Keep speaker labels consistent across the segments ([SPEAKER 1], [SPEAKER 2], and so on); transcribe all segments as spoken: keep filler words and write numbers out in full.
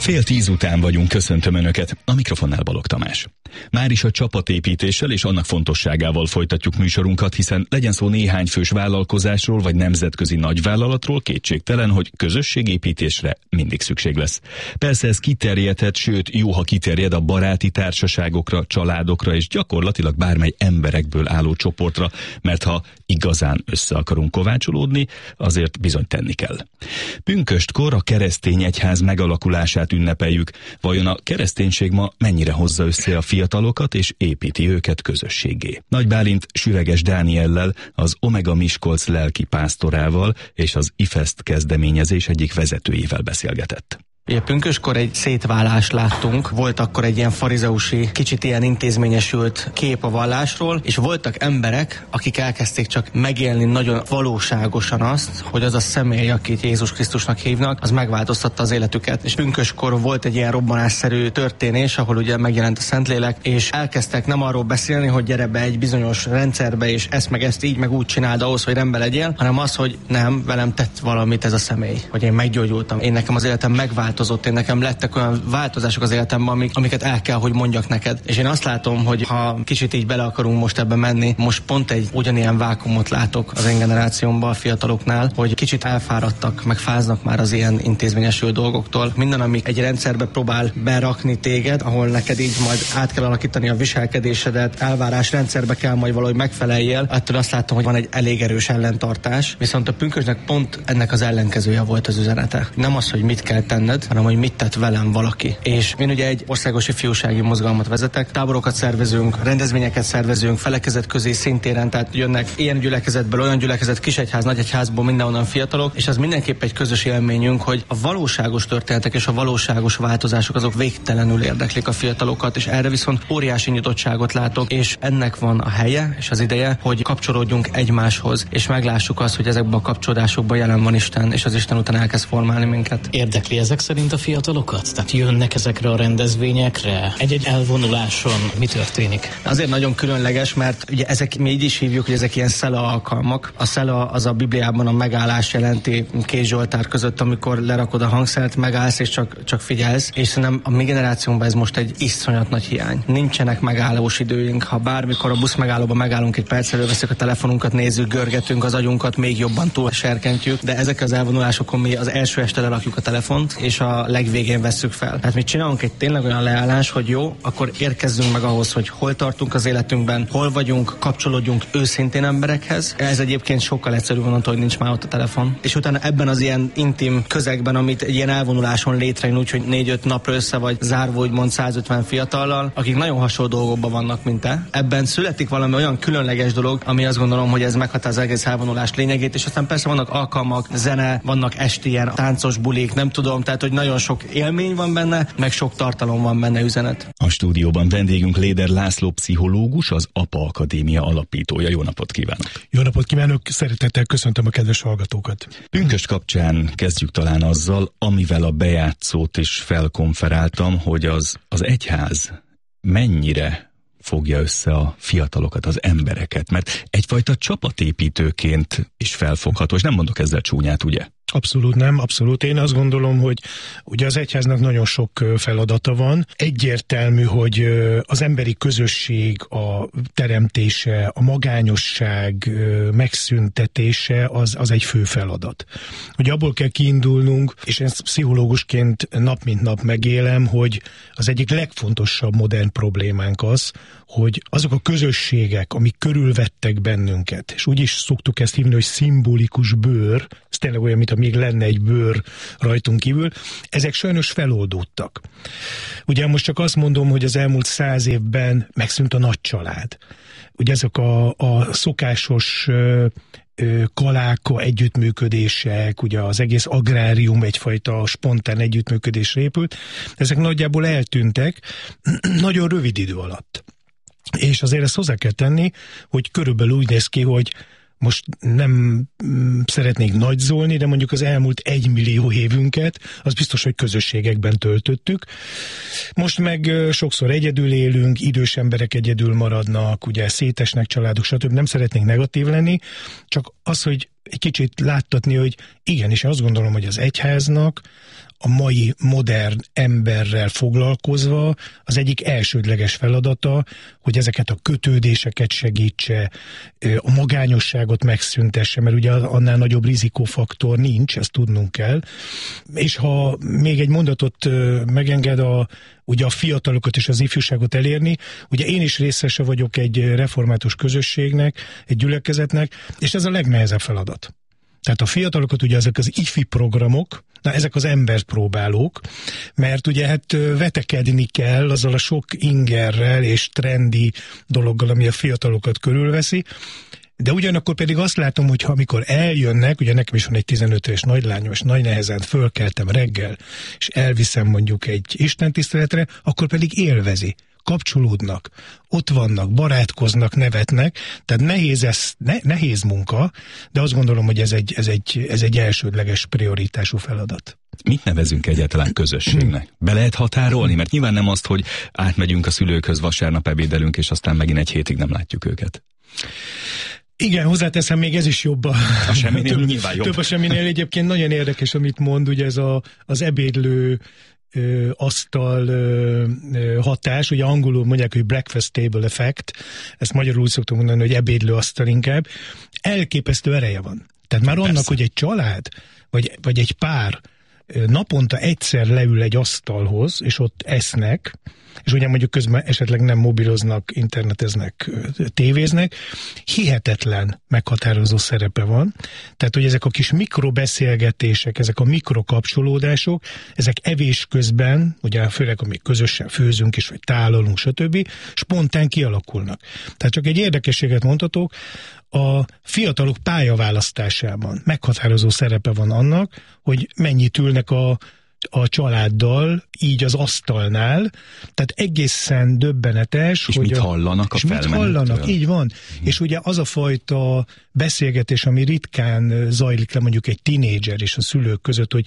[SPEAKER 1] Fél tíz után vagyunk, köszöntöm Önöket, a mikrofonnál Balogh Tamás. Már is a csapatépítéssel és annak fontosságával folytatjuk műsorunkat, hiszen legyen szó néhány fős vállalkozásról vagy nemzetközi nagyvállalatról, kétségtelen, hogy közösségépítésre mindig szükség lesz. Persze ez kiterjedhet, sőt jó, ha kiterjed a baráti társaságokra, családokra és gyakorlatilag bármely emberekből álló csoportra, mert ha igazán össze akarunk kovácsolódni, azért bizony tenni kell. Pünköstkor a keresztény egyház megalakulását ünnepeljük. Vajon a kereszténység ma mennyire hozza össze a fiatalokat és építi őket közösségé? Nagy Bálint Süveges Dániellel, az Omega Miskolc lelki pásztorával és az IFEST kezdeményezés egyik vezetőjével beszélgetett.
[SPEAKER 2] Ugye pünköskor egy szétválást láttunk, volt akkor egy ilyen farizeusi, kicsit ilyen intézményesült kép a vallásról, és voltak emberek, akik elkezdték csak megélni nagyon valóságosan azt, hogy az a személy, akit Jézus Krisztusnak hívnak, az megváltoztatta az életüket. És pünköskor volt egy ilyen robbanásszerű történés, ahol ugye megjelent a Szentlélek, és elkezdtek nem arról beszélni, hogy gyere be egy bizonyos rendszerbe, és ezt meg ezt így, meg úgy csináld ahhoz, hogy rendben legyél, hanem az, hogy nem, velem tett valamit ez a személy, hogy én meggyógyultam, én nekem az életem megváltozott. Én nekem lettek olyan változások az életemben, amik, amiket el kell, hogy mondjak neked. És én azt látom, hogy ha kicsit így bele akarunk most ebbe menni, most pont egy ugyanilyen vákumot látok az én generációmban, a fiataloknál, hogy kicsit elfáradtak, meg fáznak már az ilyen intézményesült dolgoktól. Minden, ami egy rendszerbe próbál berakni téged, ahol neked így majd át kell alakítani a viselkedésedet, elvárás rendszerbe kell majd valahogy megfeleljél. Ettől azt látom, hogy van egy elég erős ellentartás. Viszont a pünkösnek pont ennek az ellenkezője volt az üzenete. Nem az, hogy mit kell tenned, hanem hogy mit tett velem valaki. És én ugye egy országos ifjúsági mozgalmat vezetek, táborokat szervezünk, rendezvényeket szervezünk, felekezet közé szintéren, tehát jönnek ilyen gyülekezetből, olyan gyülekezet, kisegyház, nagyegyházból, mindenonnan fiatalok, és az mindenképp egy közös élményünk, hogy a valóságos történetek és a valóságos változások azok végtelenül érdeklik a fiatalokat, és erre viszont óriási nyitottságot látok, és ennek van a helye és az ideje, hogy kapcsolódjunk egymáshoz, és meglássuk azt, hogy ezekben a kapcsolódásokban jelen van Isten, és az Isten után elkezd formálni minket.
[SPEAKER 3] Érdekli ezek szerint a fiatalokat? Tehát jönnek ezekre a rendezvényekre? Egy-egy elvonuláson mi történik?
[SPEAKER 2] Azért nagyon különleges, mert ugye ezek, mi így is hívjuk, hogy ezek ilyen szela alkalmak. A szela az a Bibliában a megállás jelenti két Zsoltár között, amikor lerakod a hangszert, megállsz és csak, csak figyelsz. És szerintem a mi generációnkban ez most egy iszonyat nagy hiány. Nincsenek megállós időink. Ha bármikor a busz megállóban megállunk egy perc, előveszünk a telefonunkat, nézzük, görgetünk az agyunkat, még jobban túl serkentjük, de ezek az elvonulásokon mi az első este lerakjuk a telefont, és a legvégén vesszük fel. Tehát mi csinálunk egy tényleg olyan leállás, hogy jó, akkor érkezzünk meg ahhoz, hogy hol tartunk az életünkben, hol vagyunk, kapcsolódjunk őszintén emberekhez. Ez egyébként sokkal egyszerűbb onnantól, hogy nincs már ott a telefon. És utána ebben az ilyen intim közegben, amit egy ilyen elvonuláson létrejön, úgy, hogy négy-öt napra össze vagy zárva, úgymond százötven fiatallal, akik nagyon hasonló dolgokban vannak, mint te. Ebben születik valami olyan különleges dolog, ami azt gondolom, hogy ez meghatározza az egész elvonulás lényegét, és aztán persze vannak alkalmak, zene, vannak esti ilyen táncos bulik, nem tudom, tehát hogy nagyon sok élmény van benne, meg sok tartalom van benne, üzenet.
[SPEAKER 1] A stúdióban vendégünk Léder László pszichológus, az APA Akadémia alapítója. Jó napot kívánok!
[SPEAKER 4] Jó napot kívánok! Szeretettel köszöntöm a kedves hallgatókat!
[SPEAKER 1] Pünkösd kapcsán kezdjük talán azzal, amivel a bejátszót is felkonferáltam, hogy az, az egyház mennyire fogja össze a fiatalokat, az embereket, mert egyfajta csapatépítőként is felfogható, és nem mondok ezzel csúnyát, ugye?
[SPEAKER 4] Abszolút nem, abszolút. Én azt gondolom, hogy ugye az egyháznak nagyon sok feladata van. Egyértelmű, hogy az emberi közösség, a teremtése, a magányosság megszüntetése az, az egy fő feladat. Ugye abból kell kiindulnunk, és én pszichológusként nap mint nap megélem, hogy az egyik legfontosabb modern problémánk az, hogy azok a közösségek, amik körülvettek bennünket, és úgy is szoktuk ezt hívni, hogy szimbolikus bőr, ez tényleg olyan, mint még lenne egy bőr rajtunk kívül, ezek sajnos feloldódtak. Ugye most csak azt mondom, hogy az elmúlt száz évben megszűnt a nagy család. Ugye ezek a, a szokásos ö, ö, kaláka együttműködések, ugye az egész agrárium egyfajta spontán együttműködésre épült, ezek nagyjából eltűntek nagyon rövid idő alatt. És azért ezt hozzá kell tenni, hogy körülbelül úgy néz ki, hogy most nem szeretnék nagyzolni, de mondjuk az elmúlt egymillió évünket, az biztos, hogy közösségekben töltöttük. Most meg sokszor egyedül élünk, idős emberek egyedül maradnak, ugye szétesnek családok, stb. Nem szeretnénk negatív lenni, csak az, hogy egy kicsit láttatni, hogy igenis azt gondolom, hogy az egyháznak a mai modern emberrel foglalkozva az egyik elsődleges feladata, hogy ezeket a kötődéseket segítse, a magányosságot megszüntesse, mert ugye annál nagyobb rizikófaktor nincs, ezt tudnunk kell. És ha még egy mondatot megenged a, ugye a fiatalokat és az ifjúságot elérni, ugye én is részese vagyok egy református közösségnek, egy gyülekezetnek, és ez a legnehezebb feladat. Tehát a fiatalokat ugye ezek az ifi programok, na ezek az emberpróbálók, mert ugye hát vetekedni kell azzal a sok ingerrel és trendi dologgal, ami a fiatalokat körülveszi, de ugyanakkor pedig azt látom, hogy ha amikor eljönnek, ugye nekem is van egy tizenöt éves nagylányom, és nagy nehezen fölkeltem reggel, és elviszem mondjuk egy istentiszteletre, akkor pedig élvezi. Kapcsolódnak, ott vannak, barátkoznak, nevetnek, tehát nehéz, ez, ne, nehéz munka, de azt gondolom, hogy ez egy, ez, egy, ez egy elsődleges prioritású feladat.
[SPEAKER 1] Mit nevezünk egyáltalán közösségnek? Be lehet határolni? Mert nyilván nem azt, hogy átmegyünk a szülőkhöz, vasárnap ebédelünk, és aztán megint egy hétig nem látjuk őket.
[SPEAKER 4] Igen, hozzáteszem, még ez is jobb. A,
[SPEAKER 1] a semminél
[SPEAKER 4] több,
[SPEAKER 1] nyilván jobb.
[SPEAKER 4] Több a semminél. Egyébként nagyon érdekes, amit mond, ugye ez a, az ebédlő Ö, asztal ö, ö, hatás, ugye angolul mondják, hogy breakfast table effect, ezt magyarul szoktam mondani, hogy ebédlő asztal inkább, elképesztő ereje van. Tehát már
[SPEAKER 1] Persze.
[SPEAKER 4] annak, hogy egy család, vagy, vagy egy pár naponta egyszer leül egy asztalhoz, és ott esznek, és ugye mondjuk közben esetleg nem mobiloznak, interneteznek, tévéznek, hihetetlen meghatározó szerepe van. Tehát, hogy ezek a kis mikrobeszélgetések, ezek a mikrokapcsolódások, ezek evés közben, ugye főleg, amíg közösen főzünk is, vagy tálalunk, stb., spontán kialakulnak. Tehát csak egy érdekességet mondhatok, a fiatalok pályaválasztásában meghatározó szerepe van annak, hogy mennyit ülnek a a családdal, így az asztalnál, tehát egészen döbbenetes,
[SPEAKER 1] és
[SPEAKER 4] hogy
[SPEAKER 1] mit
[SPEAKER 4] a,
[SPEAKER 1] hallanak a
[SPEAKER 4] és mit hallanak, így van.
[SPEAKER 1] Hmm.
[SPEAKER 4] És ugye az a fajta beszélgetés, ami ritkán zajlik le mondjuk egy tinédzser és a szülők között, hogy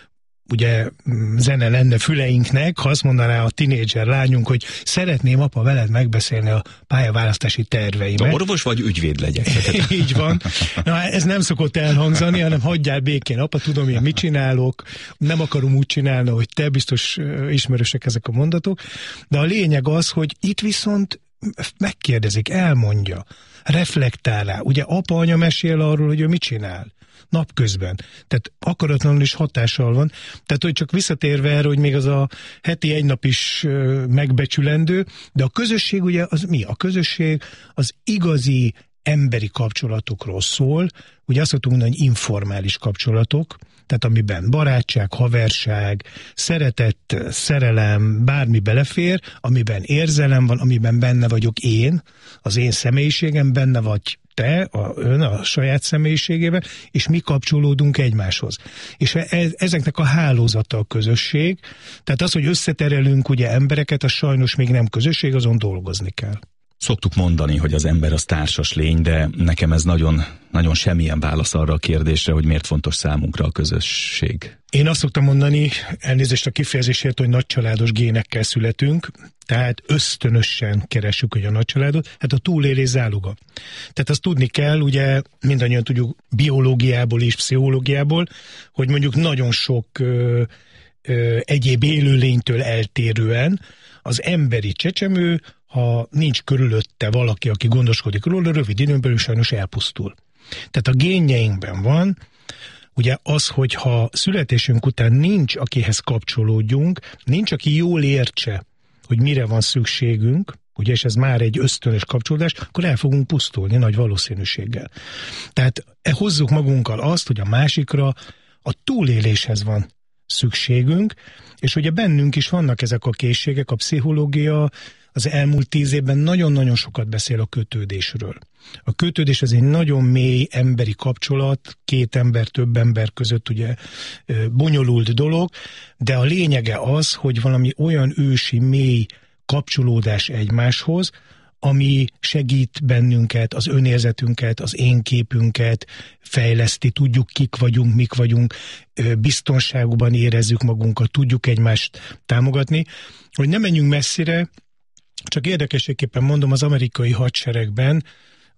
[SPEAKER 4] ugye zene lenne füleinknek, ha azt mondaná a tinédzser lányunk, hogy szeretném, apa, veled megbeszélni a pályaválasztási terveimet.
[SPEAKER 1] De orvos vagy ügyvéd legyek?
[SPEAKER 4] Így van. Na, ez nem szokott elhangzani, hanem hagyjál békén, apa, tudom én mit csinálok, nem akarom úgy csinálni, hogy te, biztos ismerősek ezek a mondatok, de a lényeg az, hogy itt viszont megkérdezik, elmondja, reflektál rá. Ugye apa, anya mesél arról, hogy ő mit csinál napközben. Tehát akaratlanul is hatással van. Tehát, hogy csak visszatérve erre, hogy még az a heti egy nap is megbecsülendő, de a közösség ugye az mi? A közösség az igazi emberi kapcsolatokról szól, ugye azt szoktuk mondani, hogy informális kapcsolatok, tehát amiben barátság, haverság, szeretet, szerelem, bármi belefér, amiben érzelem van, amiben benne vagyok én, az én személyiségem, benne vagy te, a, ön a saját személyiségében, és mi kapcsolódunk egymáshoz. És ez, ezeknek a hálózata a közösség, tehát az, hogy összeterelünk ugye embereket, az sajnos még nem közösség, azon dolgozni kell.
[SPEAKER 1] Szoktuk mondani, hogy az ember az társas lény, de nekem ez nagyon, nagyon semmilyen válasz arra a kérdésre, hogy miért fontos számunkra a közösség.
[SPEAKER 4] Én azt szoktam mondani, elnézést a kifejezésért, hogy nagycsaládos génekkel születünk, tehát ösztönösen keressük ugye a nagycsaládot, hát a túlélés záloga. Tehát azt tudni kell, ugye mindannyian tudjuk biológiából és pszichológiából, hogy mondjuk nagyon sok ö, ö, egyéb élőlénytől eltérően az emberi csecsemő, ha nincs körülötte valaki, aki gondoskodik róla, rövid időn belül sajnos elpusztul. Tehát a génjeinkben van, ugye az, hogy ha születésünk után nincs, akihez kapcsolódjunk, nincs, aki jól értse, hogy mire van szükségünk, ugye, és ez már egy ösztönös kapcsolódás, akkor el fogunk pusztulni nagy valószínűséggel. Tehát hozzuk magunkkal azt, hogy a másikra a túléléshez van szükségünk, és ugye bennünk is vannak ezek a készségek, a pszichológia az elmúlt tíz évben nagyon-nagyon sokat beszél a kötődésről. A kötődés az egy nagyon mély emberi kapcsolat, két ember, több ember között ugye bonyolult dolog, de a lényege az, hogy valami olyan ősi, mély kapcsolódás egymáshoz, ami segít bennünket, az önérzetünket, az én képünket fejleszti, tudjuk kik vagyunk, mik vagyunk, biztonságban érezzük magunkat, tudjuk egymást támogatni. Hogy ne menjünk messzire, csak érdekességképpen mondom, az amerikai hadseregben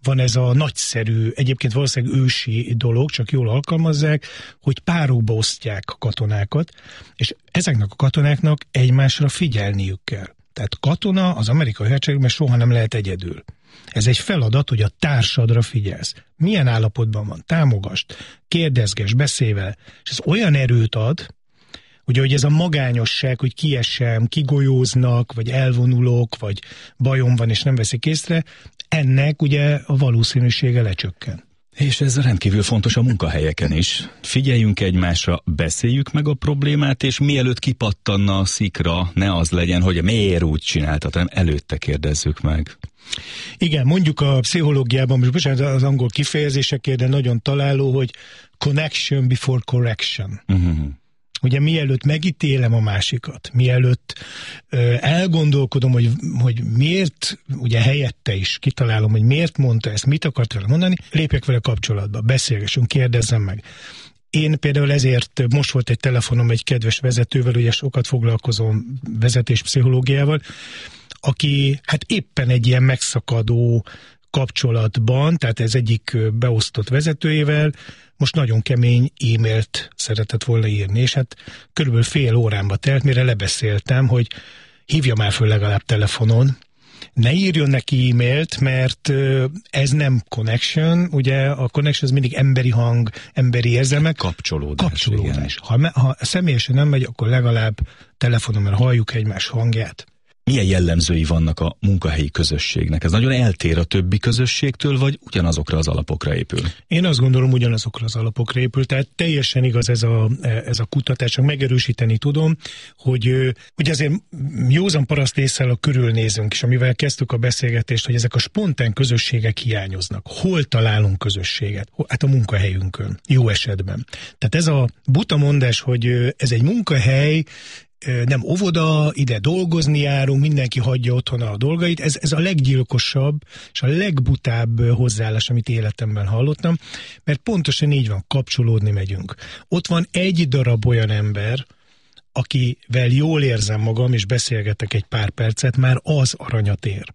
[SPEAKER 4] van ez a nagyszerű, egyébként valószínűleg ősi dolog, csak jól alkalmazzák, hogy párokba osztják a katonákat, és ezeknek a katonáknak egymásra figyelniük kell. Tehát katona az amerikai hadseregben soha nem lehet egyedül. Ez egy feladat, hogy a társadra figyelsz. Milyen állapotban van? Támogasd, kérdezges, beszélj vele. És ez olyan erőt ad, ugye, hogy ez a magányosság, hogy kiesem, kigolyóznak, vagy elvonulok, vagy bajom van, és nem veszik észre, ennek ugye a valószínűsége lecsökken.
[SPEAKER 1] És ez rendkívül fontos a munkahelyeken is. Figyeljünk egymásra, beszéljük meg a problémát, és mielőtt kipattanna a szikra, ne az legyen, hogy miért úgy csináltad, hanem előtte kérdezzük meg.
[SPEAKER 4] Igen, mondjuk a pszichológiában, most bocsánat, az angol kifejezésekért, de nagyon találó, hogy connection before correction. Uh-huh. Ugye mielőtt megítélem a másikat, mielőtt ö, elgondolkodom, hogy, hogy miért, ugye helyette is kitalálom, hogy miért mondta ezt, mit akart vele mondani, lépjek vele kapcsolatba, beszélgessünk, kérdezzem meg. Én például ezért most volt egy telefonom egy kedves vezetővel, ugye sokat foglalkozom vezetéspszichológiával, aki hát éppen egy ilyen megszakadó kapcsolatban, tehát ez egyik beosztott vezetőjével, most nagyon kemény e-mailt szeretett volna írni, és hát körülbelül fél órámba telt, mire lebeszéltem, hogy hívja már föl legalább telefonon, ne írjon neki e-mailt, mert ez nem connection, ugye a connection az mindig emberi hang, emberi érzelmek.
[SPEAKER 1] Kapcsolódás.
[SPEAKER 4] Kapcsolódás. Ha, ha személyesen nem megy, akkor legalább telefonon, mert halljuk egymás hangját.
[SPEAKER 1] Milyen jellemzői vannak a munkahelyi közösségnek? Ez nagyon eltér a többi közösségtől, vagy ugyanazokra az alapokra épül?
[SPEAKER 4] Én azt gondolom, ugyanazokra az alapokra épül, tehát teljesen igaz ez a, ez a kutatás, csak megerősíteni tudom, hogy, hogy azért józan paraszt ésszel a körülnézünk, és amivel kezdtük a beszélgetést, hogy ezek a spontán közösségek hiányoznak. Hol találunk közösséget? Hát a munkahelyünkön, jó esetben. Tehát ez a buta mondás, hogy ez egy munkahely, nem óvoda, ide dolgozni járunk, mindenki hagyja otthon a dolgait. Ez, ez a leggyilkosabb és a legbutább hozzáállás, amit életemben hallottam, mert pontosan így van, kapcsolódni megyünk. Ott van egy darab olyan ember, akivel jól érzem magam, és beszélgetek egy pár percet, már az aranyat ér.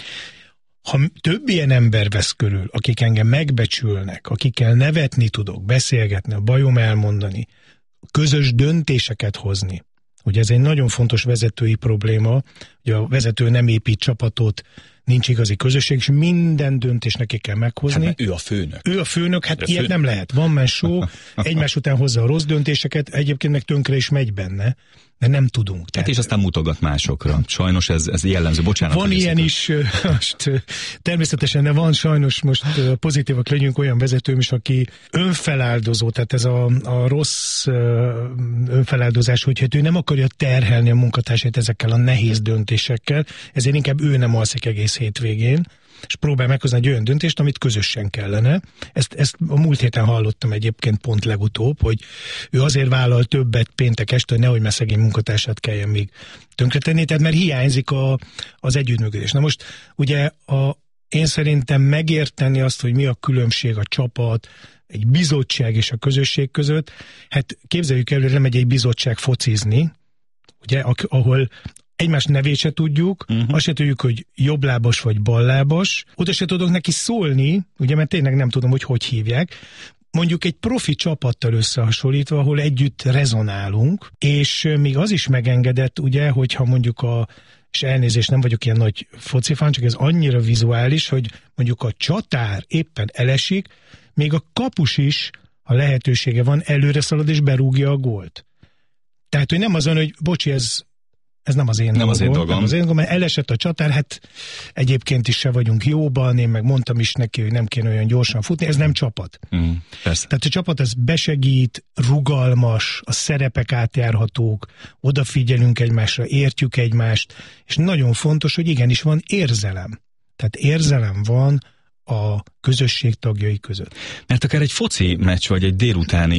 [SPEAKER 4] Ha több ilyen ember vesz körül, akik engem megbecsülnek, akikkel nevetni tudok, beszélgetni, a bajom elmondani, közös döntéseket hozni, ugye ez egy nagyon fontos vezetői probléma, hogy a vezető nem épít csapatot, nincs igazi közösség, és minden döntést neki kell meghozni.
[SPEAKER 1] Hát, ő a főnök.
[SPEAKER 4] Ő a főnök, hát
[SPEAKER 1] a
[SPEAKER 4] ilyet
[SPEAKER 1] főnök.
[SPEAKER 4] nem lehet. Van man show, egymás után hozza a rossz döntéseket, egyébként meg tönkre is megy benne, de nem tudunk.
[SPEAKER 1] Hát
[SPEAKER 4] Tehát,
[SPEAKER 1] és aztán mutogat másokra. Sajnos ez, ez jellemző. Bocsánat.
[SPEAKER 4] van ilyen is, most, természetesen, de van sajnos, most pozitívak legyünk, olyan vezetőm is, aki önfeláldozó, tehát ez a, a rossz önfeláldozás, hogy hát ő nem akarja terhelni a munkatársait ezekkel a nehéz döntésekkel, ezért inkább ő nem alszik egész hétvégén, és próbál meghozni egy olyan döntést, amit közösen kellene. Ezt, ezt a múlt héten hallottam egyébként pont legutóbb, hogy ő azért vállal többet péntek este, hogy nehogy már szegény munkatársát kelljen még tönkretenni, tehát mert hiányzik a, az együttműködés. Na most ugye a, én szerintem megérteni azt, hogy mi a különbség a csapat, egy bizottság és a közösség között, hát képzeljük el, hogy lemegy egy bizottság focizni, ugye, ahol egymás nevét se tudjuk, uh-huh. azt se tudjuk, hogy jobblábas vagy ballábas, oda se tudok neki szólni, ugye, mert tényleg nem tudom, hogy hogy hívják, mondjuk egy profi csapattal összehasonlítva, ahol együtt rezonálunk, és még az is megengedett, ugye, hogyha mondjuk a, és elnézést, nem vagyok ilyen nagy focifán, csak ez annyira vizuális, hogy mondjuk a csatár éppen elesik, még a kapus is, ha lehetősége van, előre szalad és berúgja a gólt. Tehát, hogy nem azon, hogy bocsi, ez Ez nem az én
[SPEAKER 1] nem
[SPEAKER 4] dolgom,
[SPEAKER 1] az én dolgom.
[SPEAKER 4] nem az én dolgom, mert elesett a csatár, hát egyébként is se vagyunk jóban, én meg mondtam is neki, hogy nem kéne olyan gyorsan futni, ez nem csapat.
[SPEAKER 1] Mm, persze.
[SPEAKER 4] Tehát a csapat ez besegít, rugalmas, a szerepek átjárhatók, odafigyelünk egymásra, értjük egymást, és nagyon fontos, hogy igenis van érzelem. Tehát érzelem van a közösség tagjai között.
[SPEAKER 1] Mert akár egy foci meccs, vagy egy délutáni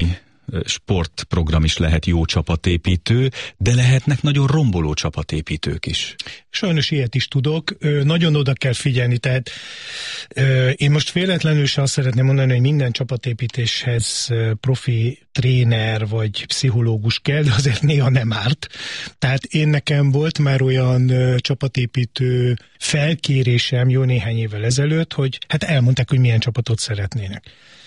[SPEAKER 1] sportprogram is lehet jó csapatépítő, de lehetnek nagyon romboló csapatépítők is.
[SPEAKER 4] Sajnos ilyet is tudok. Nagyon oda kell figyelni, tehát én most véletlenül se azt szeretném mondani, hogy minden csapatépítéshez profi tréner vagy pszichológus kell, de azért néha nem árt. Tehát én nekem volt már olyan csapatépítő felkérésem jó néhány évvel ezelőtt, hogy hát elmondták, hogy milyen csapatot szeretnének.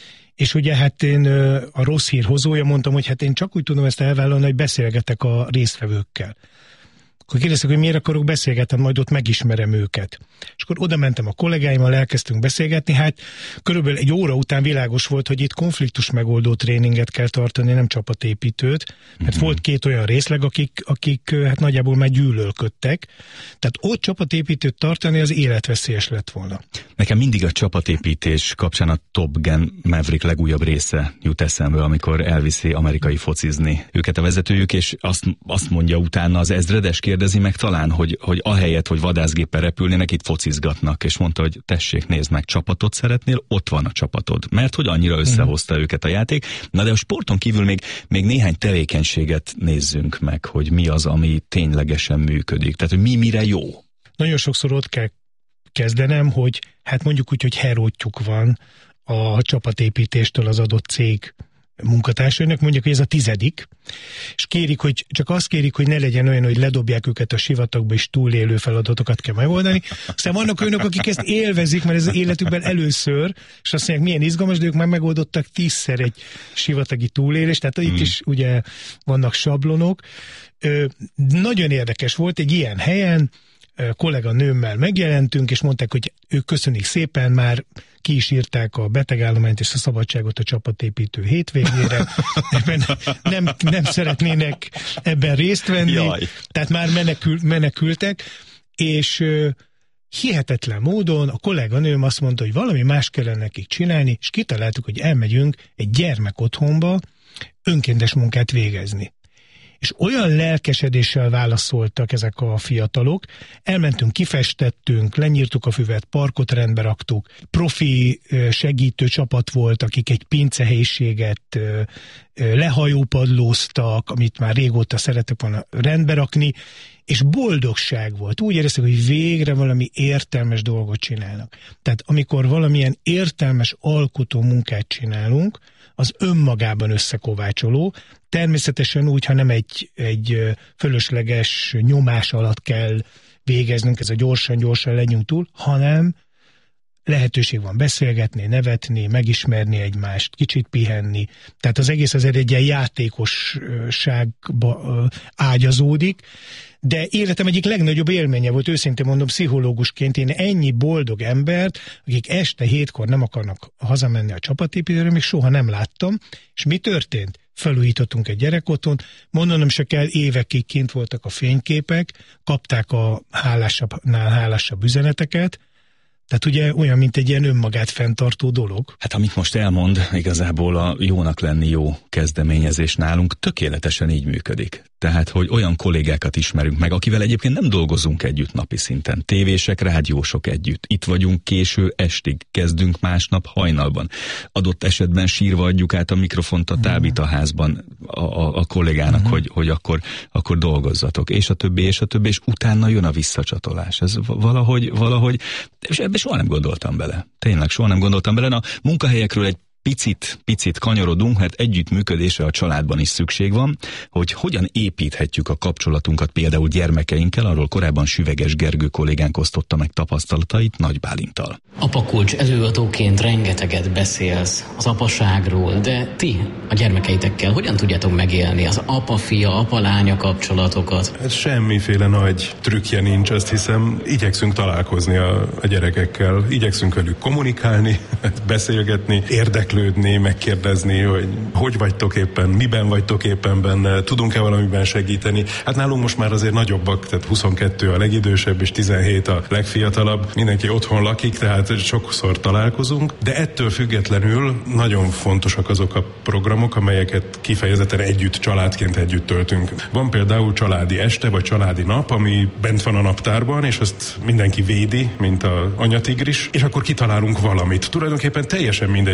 [SPEAKER 4] És ugye hát én a rossz hír hozója mondtam, hogy hát én csak úgy tudom ezt elvállalni, hogy beszélgetek a résztvevőkkel. Akkor kérdeztek, hogy miért akarok beszélgetni, majd ott megismerem őket. És akkor oda mentem a kollégáimmal, elkezdtünk beszélgetni, hát körülbelül egy óra után világos volt, hogy itt konfliktus megoldó tréninget kell tartani, nem csapatépítőt, mert mm-hmm. volt két olyan részleg, akik, akik hát nagyjából már gyűlölködtek, tehát ott csapatépítőt tartani az életveszélyes lett volna.
[SPEAKER 1] Nekem mindig a csapatépítés kapcsán a Top Gun Maverick legújabb része jut eszembe, amikor elviszi amerikai focizni őket a vezetőjük, és azt, azt mondja utána az ezredes, kérdezi meg talán, hogy, hogy ahelyett, hogy vadászgéppel repülnének, itt focizgatnak, és mondta, hogy tessék, nézd meg, csapatot szeretnél, ott van a csapatod. Mert hogy annyira összehozta mm. őket a játék. Na de a sporton kívül még, még néhány tevékenységet nézzünk meg, hogy mi az, ami ténylegesen működik. Tehát, hogy mi mire jó.
[SPEAKER 4] Nagyon sokszor ott kell kezdenem, hogy hát mondjuk úgy, hogy herótjuk van a csapatépítéstől az adott cég munkatársainak, mondjuk, hogy ez a tizedik, és kérik, hogy csak azt kérik, hogy ne legyen olyan, hogy ledobják őket a sivatagba, és túlélő feladatokat kell megoldani. Aztán vannak olyanok, akik ezt élvezik, mert ez az életükben először, és azt mondják, milyen izgalmas, de ők már megoldottak tízszer egy sivatagi túlélést, tehát hmm. itt is ugye vannak sablonok. Ö, nagyon érdekes volt, egy ilyen helyen kolléganőmmel megjelentünk, és mondták, hogy ők köszönik szépen, már ki is írták a betegállományt és a szabadságot a csapatépítő hétvégére. Ebben nem, nem szeretnének ebben részt venni, Jaj. tehát már menekül, menekültek, és uh, hihetetlen módon a kolléganőm azt mondta, hogy valami más kellene nekik csinálni, és kitaláltuk, hogy elmegyünk egy gyermekotthonba önkéntes munkát végezni. És olyan lelkesedéssel válaszoltak ezek a fiatalok, elmentünk, kifestettünk, lenyírtuk a füvet, parkot rendbe raktuk, profi segítő csapat volt, akik egy pincehelyiséget lehajópadlóztak, amit már régóta szeretek volna rendbe rakni, és boldogság volt. Úgy éreztük, hogy végre valami értelmes dolgot csinálnak. Tehát amikor valamilyen értelmes alkotó munkát csinálunk, az önmagában összekovácsoló, természetesen úgy, ha nem egy, egy fölösleges nyomás alatt kell végeznünk, ez a gyorsan-gyorsan legyünk túl, hanem lehetőség van beszélgetni, nevetni, megismerni egymást, kicsit pihenni. Tehát az egész azért egy ilyen játékosságba ágyazódik, de életem egyik legnagyobb élménye volt, őszintén mondom, pszichológusként én ennyi boldog embert, akik este hétkor nem akarnak hazamenni a csapatépítőre, még soha nem láttam. És mi történt? Felújítottunk egy gyerekotthont, mondanom se kell, évekig kint voltak a fényképek, kapták a hálásabbnál hálásabb üzeneteket. Tehát ugye olyan, mint egy ilyen önmagát fenntartó dolog.
[SPEAKER 1] Hát amit most elmond, igazából a jónak lenni jó kezdeményezés nálunk tökéletesen így működik. Tehát, hogy olyan kollégákat ismerünk meg, akivel egyébként nem dolgozunk együtt napi szinten. Tévések, rádiósok együtt. Itt vagyunk késő estig, kezdünk másnap hajnalban. Adott esetben sírva adjuk át a mikrofont a tábítaházban a, a, a kollégának, uh-huh. hogy, hogy akkor, akkor dolgozzatok. És a többi, és a többi, és utána jön a visszacsatolás. Ez valahogy, valahogy, és ebbe soha nem gondoltam bele. Tényleg soha nem gondoltam bele. A munkahelyekről egy Picit, picit kanyarodunk, mert együttműködésre a családban is szükség van, hogy hogyan építhetjük a kapcsolatunkat például gyermekeinkkel, arról korábban Süveges Gergő kollégánk osztotta meg tapasztalatait Nagy Bálinttal.
[SPEAKER 3] Apakulcs előadóként rengeteget beszélsz az apaságról, de ti a gyermekeitekkel hogyan tudjátok megélni az apa-fia, apa-lánya kapcsolatokat?
[SPEAKER 5] Ez semmiféle nagy trükkje nincs, azt hiszem, igyekszünk találkozni a, a gyerekekkel, igyekszünk velük kommunikálni, beszélgetni, érdeklődni, megkérdezni, hogy hogy vagytok éppen, miben vagytok éppen benne, tudunk-e valamiben segíteni. Hát nálunk most már azért nagyobbak, tehát huszonkettő a legidősebb, és tizenhét a legfiatalabb. Mindenki otthon lakik, tehát sokszor találkozunk, de ettől függetlenül nagyon fontosak azok a programok, amelyeket kifejezetten együtt, családként együtt töltünk. Van például családi este, vagy családi nap, ami bent van a naptárban, és azt mindenki védi, mint a anyatigris, és akkor kitalálunk valamit. Tulajdonképpen teljesen mindegy, hogy mit.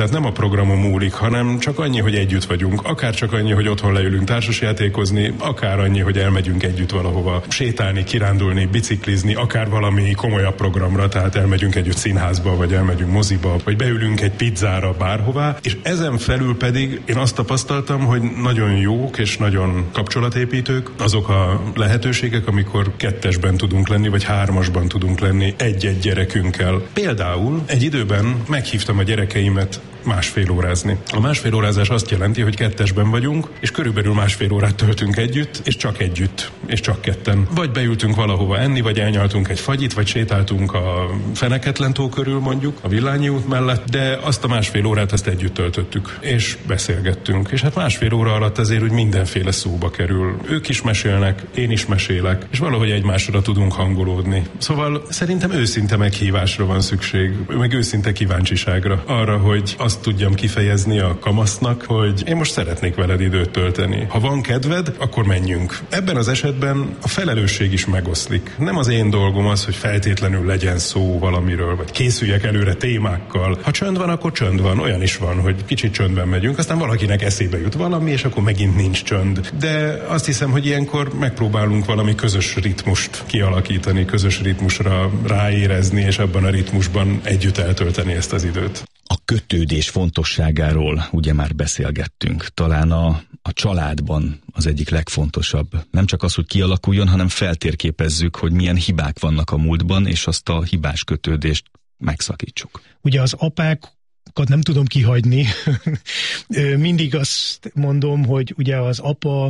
[SPEAKER 5] tehát nem a programon múlik, hanem csak annyi, hogy együtt vagyunk, akár csak annyi, hogy otthon leülünk társasjátékozni, akár annyi, hogy elmegyünk együtt valahova sétálni, kirándulni, biciklizni, akár valami komolyabb programra, tehát elmegyünk együtt színházba, vagy elmegyünk moziba, vagy beülünk egy pizzára bárhová, és ezen felül pedig én azt tapasztaltam, hogy nagyon jók és nagyon kapcsolatépítők azok a lehetőségek, amikor kettesben tudunk lenni, vagy hármasban tudunk lenni egy-egy gyerekünkkel. Például egy időben meghívtam a gyerekeimet másfél órázni. A másfél órázás azt jelenti, hogy kettesben vagyunk, és körülbelül másfél órát töltünk együtt, és csak együtt, és csak ketten. Vagy beültünk valahova enni, vagy elnyaltunk egy fagyit, vagy sétáltunk a Feneketlen-tó körül mondjuk, a Villányi út mellett, de azt a másfél órát azt együtt töltöttük, és beszélgettünk. És hát másfél óra alatt azért úgy mindenféle szóba kerül. Ők is mesélnek, én is mesélek, és valahogy egymásra tudunk hangolódni. Szóval szerintem őszinte meghívásra van szükség, meg őszinte kíváncsiságra arra, hogy azt tudjam kifejezni a kamasznak, hogy én most szeretnék veled időt tölteni. Ha van kedved, akkor menjünk. Ebben az esetben a felelősség is megoszlik. Nem az én dolgom az, hogy feltétlenül legyen szó valamiről, vagy készüljek előre témákkal. Ha csönd van, akkor csönd van. Olyan is van, hogy kicsit csöndben megyünk, aztán valakinek eszébe jut valami, és akkor megint nincs csönd. De azt hiszem, hogy ilyenkor megpróbálunk valami közös ritmust kialakítani, közös ritmusra ráérezni, és abban a ritmusban együtt eltölteni ezt az időt.
[SPEAKER 1] A kötődés fontosságáról ugye már beszélgettünk. Talán a, a családban az egyik legfontosabb. Nem csak az, hogy kialakuljon, hanem feltérképezzük, hogy milyen hibák vannak a múltban, és azt a hibás kötődést megszakítsuk.
[SPEAKER 4] Ugye az apákat nem tudom kihagyni. Mindig azt mondom, hogy ugye az apa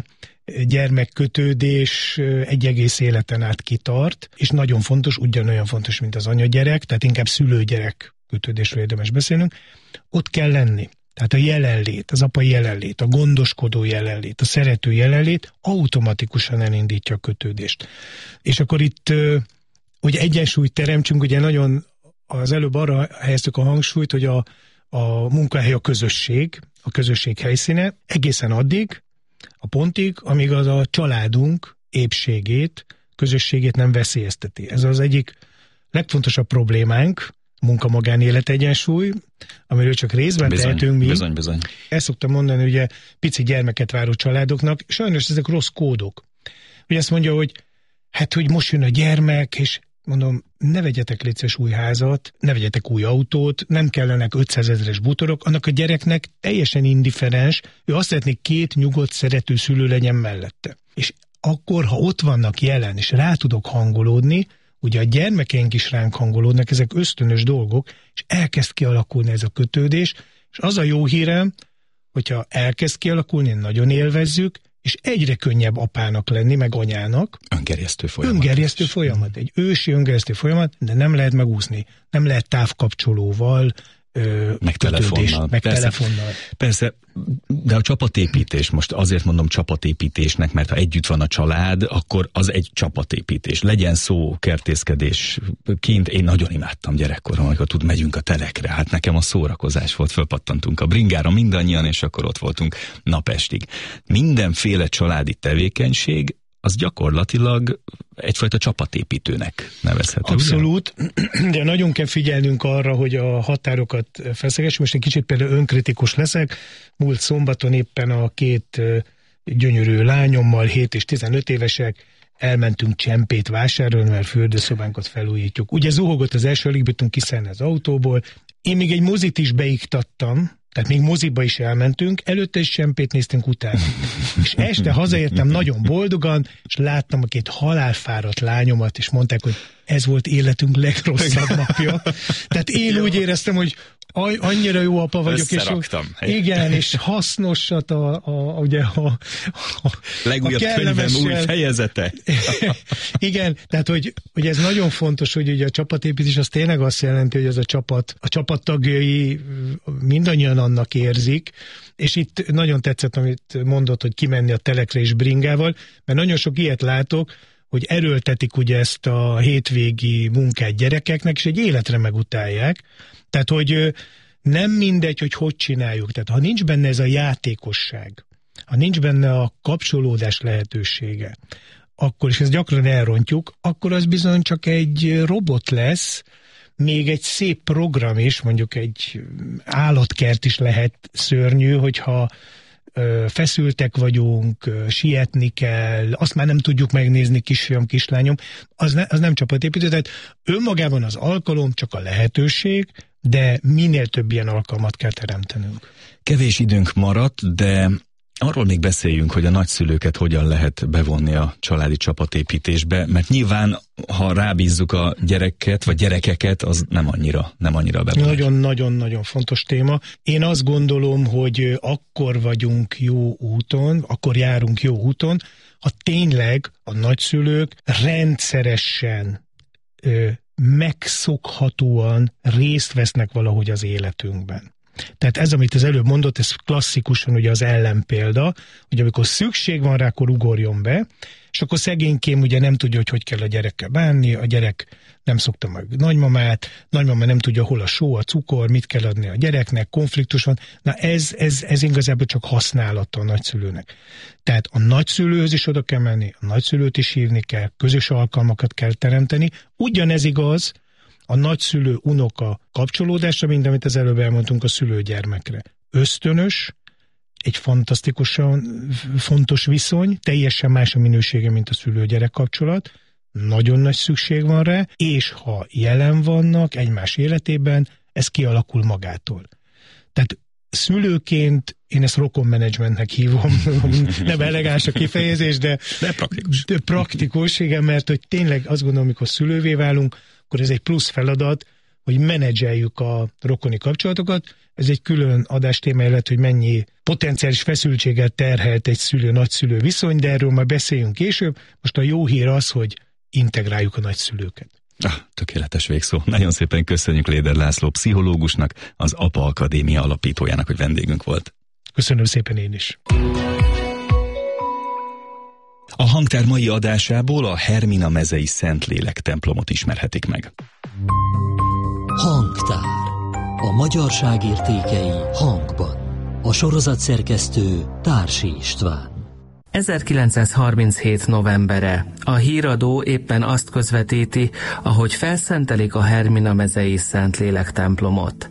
[SPEAKER 4] gyermekkötődés egy egész életen át kitart, és nagyon fontos, ugyanolyan fontos, mint az anya-gyerek, tehát inkább szülő-gyerek kötődésről érdemes beszélnünk, ott kell lenni. Tehát a jelenlét, az apa jelenlét, a gondoskodó jelenlét, a szerető jelenlét automatikusan elindítja a kötődést. És akkor itt, hogy egyensúlyt teremtsünk, ugye nagyon az előbb arra helyeztük a hangsúlyt, hogy a, a munkahely a közösség, a közösség helyszíne, egészen addig, a pontig, amíg az a családunk épségét, közösségét nem veszélyezteti. Ez az egyik legfontosabb problémánk, munka-magánélet egyensúly, amiről csak részben bizony, tehetünk mi.
[SPEAKER 1] Bizony, bizony.
[SPEAKER 4] Ezt szoktam mondani, ugye pici gyermeket váró családoknak, sajnos ezek rossz kódok. Ugye azt mondja, hogy hát, hogy most jön a gyermek, és mondom, ne vegyetek létszes új házat, ne vegyetek új autót, nem kellenek ötszázezres bútorok, annak a gyereknek teljesen indiferens, ő azt szeretné, két nyugodt, szerető szülő legyen mellette. És akkor, ha ott vannak jelen, és rá tudok hangolódni, ugye a gyermekeink is ránk hangolódnak, ezek ösztönös dolgok, és elkezd kialakulni ez a kötődés, és az a jó hírem, hogyha elkezd kialakulni, nagyon élvezzük, és egyre könnyebb apának lenni, meg anyának.
[SPEAKER 1] Öngerjesztő folyamat.
[SPEAKER 4] Öngerjesztő folyamat, egy ősi öngerjesztő folyamat, de nem lehet megúszni. Nem lehet távkapcsolóval,
[SPEAKER 1] meg telefonnal.
[SPEAKER 4] Meg
[SPEAKER 1] persze,
[SPEAKER 4] telefonnal.
[SPEAKER 1] Persze, de a csapatépítés, most azért mondom csapatépítésnek, mert ha együtt van a család, akkor az egy csapatépítés. Legyen szó kertészkedés kint, én nagyon imádtam gyerekkorom, amikor tud, megyünk a telekre, hát nekem a szórakozás volt, fölpattantunk a bringára mindannyian, és akkor ott voltunk napestig. Mindenféle családi tevékenység, az gyakorlatilag egyfajta csapatépítőnek nevezhető.
[SPEAKER 4] Abszolút, ugye? De nagyon kell figyelnünk arra, hogy a határokat feszegessünk. Most egy kicsit például önkritikus leszek. Múlt szombaton éppen a két gyönyörű lányommal, hét és tizenöt évesek, elmentünk csempét vásárolni, mert fürdőszobánkat felújítjuk. Ugye zuhogott az első, alig bírtunk kiszállni az autóból. Én még egy mozit is beiktattam, tehát még moziba is elmentünk, előtte is csempét néztünk, utána. És este hazaértem nagyon boldogan, és láttam a két halálfáradt lányomat, és mondták, hogy ez volt életünk legrosszabb napja. Tehát én úgy éreztem, hogy annyira jó apa vagyok, és igen, és hasznosat a, a, ugye a, a
[SPEAKER 1] legújabb a könyvem új fejezete.
[SPEAKER 4] Igen, tehát hogy, hogy ez nagyon fontos, hogy ugye a csapatépítés az tényleg azt jelenti, hogy ez a csapat, a csapattagjai mindannyian annak érzik, és itt nagyon tetszett, amit mondott, hogy kimenni a telekre és bringával, mert nagyon sok ilyet látok, hogy erőltetik ugye ezt a hétvégi munkát gyerekeknek, és egy életre megutálják. Tehát, hogy nem mindegy, hogy hogy csináljuk. Tehát, ha nincs benne ez a játékosság, ha nincs benne a kapcsolódás lehetősége, akkor, és ezt gyakran elrontjuk, akkor az bizony csak egy robot lesz, még egy szép program is, mondjuk egy állatkert is lehet szörnyű, hogyha feszültek vagyunk, sietni kell, azt már nem tudjuk megnézni, kisfiam, kislányom, az, ne, az nem csapatépítő, tehát önmagában az alkalom csak a lehetőség, de minél több ilyen alkalmat kell teremtenünk.
[SPEAKER 1] Kevés időnk maradt, de arról még beszéljünk, hogy a nagyszülőket hogyan lehet bevonni a családi csapatépítésbe, mert nyilván, ha rábízzuk a gyereket, vagy gyerekeket, az nem annyira, nem annyira bevonás.
[SPEAKER 4] Nagyon-nagyon-nagyon fontos téma. Én azt gondolom, hogy akkor vagyunk jó úton, akkor járunk jó úton, ha tényleg a nagyszülők rendszeresen, ö, megszokhatóan részt vesznek valahogy az életünkben. Tehát ez, amit az előbb mondott, ez klasszikusan ugye az ellenpélda, hogy amikor szükség van rá, akkor ugorjon be, és akkor szegénykém ugye nem tudja, hogy hogy kell a gyerekkel bánni, a gyerek nem szokta meg nagymamát, nagymama nem tudja, hol a só, a cukor, mit kell adni a gyereknek, konfliktus van. Na ez, ez, ez igazából csak használata a nagyszülőnek. Tehát a nagyszülőhöz is oda kell menni, a nagyszülőt is hívni kell, közös alkalmakat kell teremteni. Ugyanez igaz a nagyszülő-unoka kapcsolódásra, mint amit az előbb elmondtunk a szülő-gyermekre. Ösztönös, egy fantasztikusan fontos viszony, teljesen más a minősége, mint a szülő-gyerek kapcsolat, nagyon nagy szükség van rá, és ha jelen vannak egymás életében, ez kialakul magától. Tehát szülőként én ezt rokonmenedzsmentnek hívom, nem elegáns a kifejezés, de,
[SPEAKER 1] de praktikus.
[SPEAKER 4] De praktikus, igen, mert hogy tényleg azt gondolom, amikor szülővé válunk, akkor ez egy plusz feladat, hogy menedzseljük a rokoni kapcsolatokat. Ez egy külön adástéma lett, hogy mennyi potenciális feszültséggel terhelt egy szülő-nagyszülő viszony, de erről majd beszéljünk később. Most a jó hír az, hogy integráljuk a nagyszülőket.
[SPEAKER 1] Ah, tökéletes végszó. Nagyon szépen köszönjük Léder László pszichológusnak, az Apa Akadémia alapítójának, hogy vendégünk volt.
[SPEAKER 4] Köszönöm szépen én is.
[SPEAKER 1] A hangtár mai adásából a Hermina mezei Szentlélek templomot ismerhetik meg.
[SPEAKER 6] Hangtár. A magyarság értékei hangban. A sorozat szerkesztő Társi István.
[SPEAKER 7] ezerkilencszázharminchét novembere. A híradó éppen azt közvetíti, ahogy felszentelik a Hermina mezei Szentlélek templomot.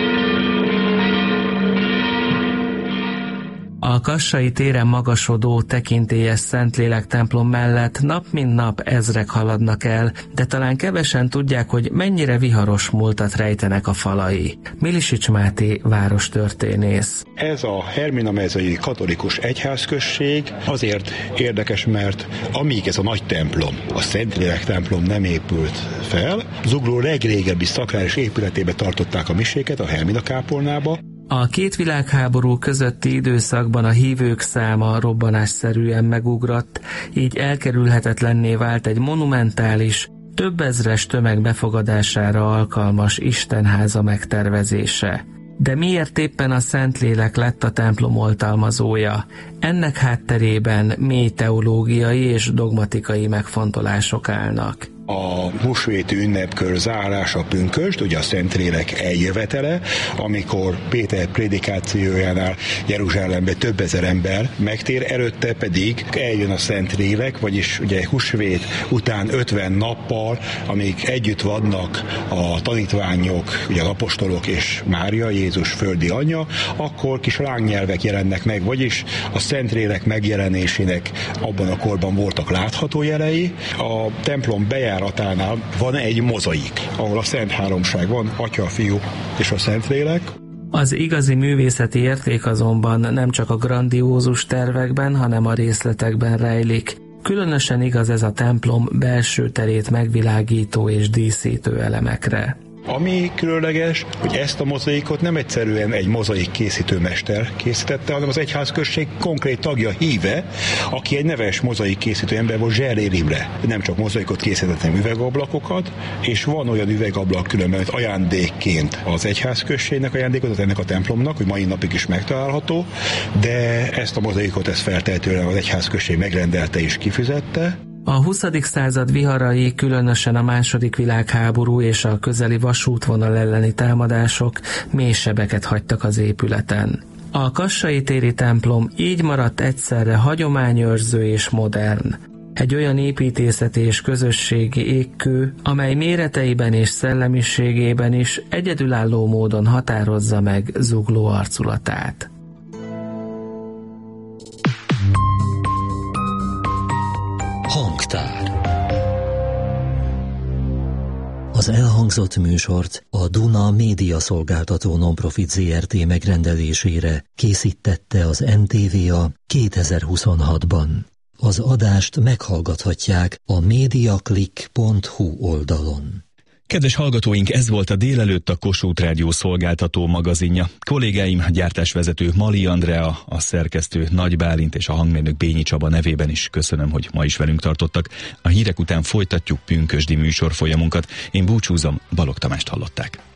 [SPEAKER 7] A Kassai téren magasodó tekintélyes Szentlélek templom mellett nap mint nap ezrek haladnak el, de talán kevesen tudják, hogy mennyire viharos múltat rejtenek a falai. Milisics Máté várostörténész.
[SPEAKER 8] Ez a Hermina mezei katolikus egyházközség azért érdekes, mert amíg ez a nagy templom, a Szentlélek templom nem épült fel, Zugló legrégebbi szakrális épületébe tartották a miséket, a Hermina kápolnába.
[SPEAKER 7] A két világháború közötti időszakban a hívők száma robbanásszerűen megugrott, így elkerülhetetlenné vált egy monumentális, több ezres tömeg befogadására alkalmas istenháza megtervezése. De miért éppen a Szentlélek lett a templom oltalmazója? Ennek hátterében mély teológiai és dogmatikai megfontolások állnak.
[SPEAKER 8] A húsvéti ünnepkör zárása pünkösd, ugye a Szentlélek eljövetele, amikor Péter prédikációjánál Jeruzsálembe több ezer ember megtér, előtte pedig eljön a Szentlélek, vagyis ugye húsvét után ötven nappal, amíg együtt vannak a tanítványok, ugye az apostolok és Mária, Jézus földi anyja, akkor kis lángnyelvek jelennek meg, vagyis a Szentlélek megjelenésének abban a korban voltak látható jelei. A templom bejáratánál van egy mozaik, ahol a Szent Háromság van, Atya, Fiú és a Szentlélek.
[SPEAKER 7] Az igazi művészeti érték azonban nem csak a grandiózus tervekben, hanem a részletekben rejlik. Különösen igaz ez a templom belső terét megvilágító és díszítő elemekre.
[SPEAKER 8] Ami különleges, hogy ezt a mozaikot nem egyszerűen egy mozaik készítőmester készítette, hanem az egyházközség konkrét tagja, híve, aki egy neves mozaik készítő ember volt, Zselér Imre. Nem csak mozaikot készített, hanem üvegablakokat, és van olyan üvegablak különben, hogy ajándékként az egyházközségnek ajándékot, ennek a templomnak, hogy mai napig is megtalálható, de ezt a mozaikot ezt feltehetően az egyházközség megrendelte és kifizette.
[SPEAKER 7] A huszadik század viharai, különösen a második világháború és a közeli vasútvonal elleni támadások mély sebeket hagytak az épületen. A Kassai téri templom így maradt egyszerre hagyományőrző és modern. Egy olyan építészeti és közösségi égkő, amely méreteiben és szellemiségében is egyedülálló módon határozza meg zugló arculatát.
[SPEAKER 6] Hangtár. Az elhangzott műsort a Duna Média Szolgáltató Nonprofit zé er té megrendelésére készítette az en té vé á kétezer-huszonhatban. Az adást meghallgathatják a mediaclick pont hu oldalon.
[SPEAKER 1] Kedves hallgatóink, ez volt a délelőtt a Kossuth Rádió szolgáltató magazinja. Kollégáim, gyártásvezető Mali Andrea, a szerkesztő Nagy Bálint és a hangmérnök Bényi Csaba nevében is köszönöm, hogy ma is velünk tartottak. A hírek után folytatjuk pünkösdi műsorfolyamunkat. Én búcsúzom, Balogh Tamást hallották.